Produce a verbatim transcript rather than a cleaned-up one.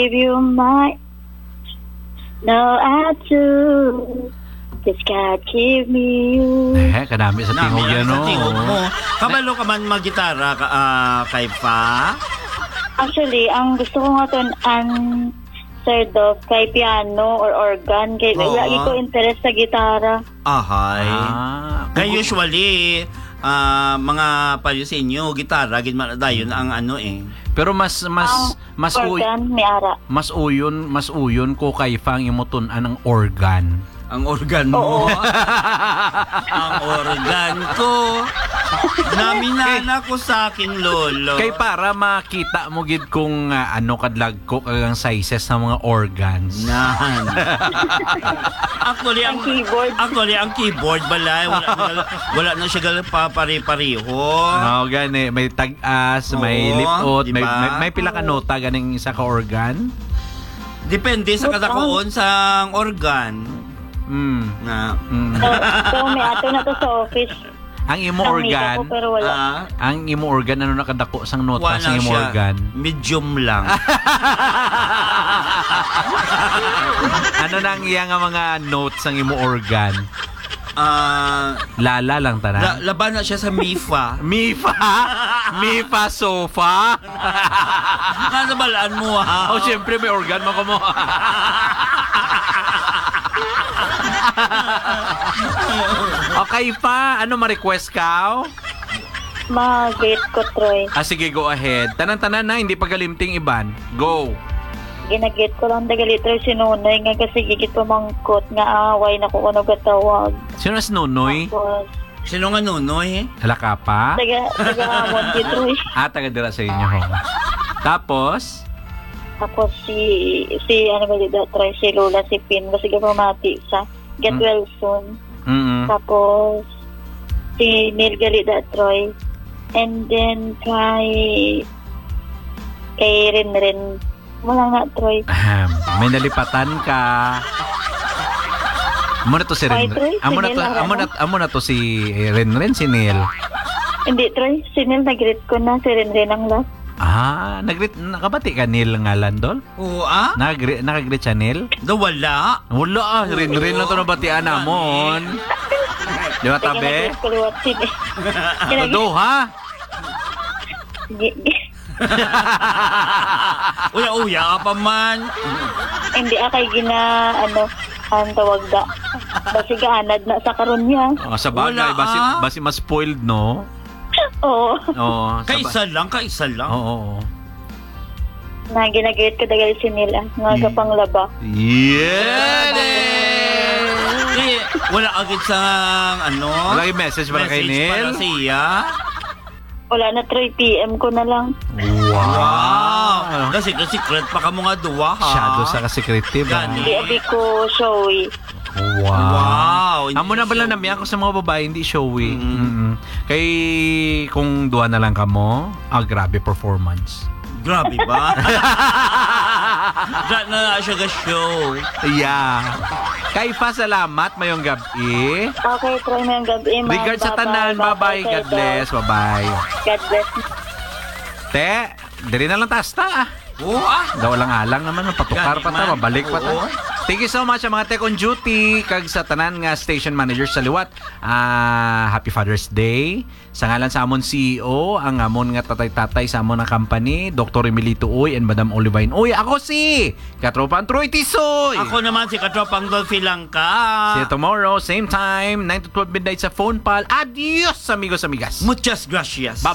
Give you my no attitude. Just God give me you. Eh, kadami sa tingog Nami yan, sa no? tingog mo. Kabalo ka man mag-gitara ka, ah, kay Pa? Actually, ang gusto ko nga to an Sir Dov, kay piano or organ. Kay Oo. lagi ko interest sa gitara. Ahay. Ah, Kaya usually, ah, mga palyo sa inyo, gitara, ginman dayon ang ano eh. pero mas mas Ang mas uy, organ, may ara. mas uyon, mas uyon ko kay Fang imutunan ng organ. Ang organ mo. Ang organ ko. Naminana ko sa akin, lolo. Kay para makita mo gid kung ah, ano kadlag ko kagang sizes ng mga organs. Nan. Actually, ang Ang keyboard. Actually, ang keyboard balay wala na, wala na siya gal pa pare-pareho. No, gani may tag-as, may Oo, lipot, may, diba? may may pila ka nota ganing isa ka organ. Depende sa kadakuon sa organ Mm. na mm. So, so may ato na to sa office. Ang imo Nakita organ, ko, pero wala. ah, ang imo organ ano nakadako sang nota wala sa imo siya. organ. Medium lang. Ano nang iya nga mga notes ang imo organ? Ah, Lala lang la- tanan. laban na siya sa Mifa. Mifa, Mifa sofa. Nasa balaan mo ha. Oh, syempre may organ mo ko mo. Okay pa, ano ma-request ka? Mag-gate ko, Troy. Ah, sige, go ahead. Tanan-tanan na, hindi pa galimting iban. Go. Ginagit ko lang dagali, Troy, sinunay nga kasi gigit pamangkot nga away na ko ano gatawag. Sino na si Nunoy? Tapos, Sino nga nunoy? Hala ka pa? taga, taga amon si Troy. Ah, taga-dira sa inyo. Ho. Tapos, Tapos si, si ano ba dito, Troy, si Lola, si Pin, kasi pamati sa Get Mm. Well Soon. mm Tapos, si Neil Galida, Troy. And then, kay, kay Rin Rin. Wala nga, Troy. Ahem, may nalipatan ka. Amo na to si Ay, Ren. Troy, Amo na si to, Neil, amo na, ano? amo na to si Ren Ren, si Neil. Hindi, Troy. Si Neil, nag-greet ko na. Si Rin Rin ang last. Ah, nagrit nakabati ka Neil nga Landol? Oo ah? Nagri nakagrit siya Neil? Da wala. Wala ah, Ren Ren lang to nabatian namon. Di ba tabi? Nag-greet ko liwat si Neil. Kinag- Todo ha? Gi- gi- Uya-uya ka pa man. Hindi akay gina, ano, ang tawag da. Basi gaanad na sa karon niya. Oh, sa bagay, Wala, basi, ah. basi mas spoiled, no? Oo. Oo. sa ba- Kaisa lang, kaisa lang. Oo. oo. Na ginagreet ko dagali si Neil, ah. Nga gapang laba. Yeah! Eh, wala agad sa ano? Wala yung message para kay message Neil? para sa iya. Wala na, Troy. P M ko na lang. Wow. Kasi kasi secret pa ka mo nga duwa ha. Shadow sa ka-secretive. ah. Gani. Hindi abi ko showy. Wow. Wow. Amo na bala nami ako sa mga babae, hindi showy. Mm. Mm-mm. Kay kung duwa na lang ka mo, ah, grabe performance. Grabe ba? Dra na siya ga show. Yeah. Kay pa salamat mayong gabi. Okay, Troy, mayang gabi. ma'am. Regards sa tanan. Bye-bye. God bless. Bye-bye. God bless. Te, diri na lang tasta. Oo ah. Daw lang alang naman, patukar pa ta, Gani man. mabalik pa ta. Oo. Thank you so much sa mga tech on duty kag sa tanan nga station manager sa liwat. Ah, happy Father's Day. Sa ngalan sa amon C E O, ang amon nga tatay-tatay sa amon nga company, Doctor Emilito Uy and Madam Olivine Uy. Ako si Katropan Troy Tisoy. Ako naman si Katropang Dolphy Langka. See you tomorrow, same time, nine to twelve midnight sa phone pal. Adios, amigos, amigas. Muchas gracias. Bye.